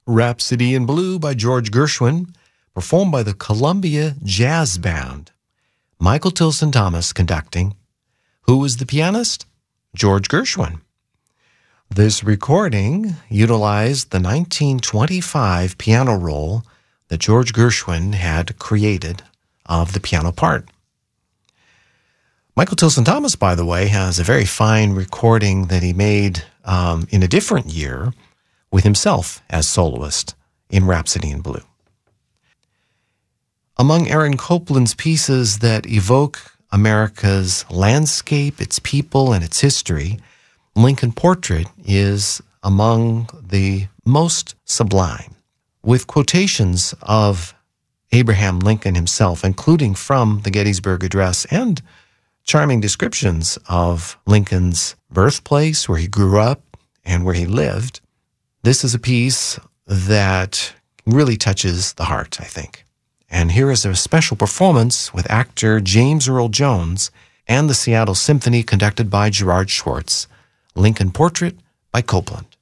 Rhapsody in Blue by George Gershwin, performed by the Columbia Jazz Band. Michael Tilson Thomas conducting. Who was the pianist? George Gershwin. This recording utilized the 1925 piano roll that George Gershwin had created of the piano part. Michael Tilson Thomas, by the way, has a very fine recording that he made in a different year with himself as soloist in Rhapsody in Blue. Among Aaron Copland's pieces that evoke America's landscape, its people, and its history, Lincoln Portrait is among the most sublime, with quotations of Abraham Lincoln himself, including from the Gettysburg Address, and charming descriptions of Lincoln's birthplace, where he grew up, and where he lived. This is a piece that really touches the heart, I think. And here is a special performance with actor James Earl Jones and the Seattle Symphony conducted by Gerard Schwartz. Lincoln Portrait by Copland.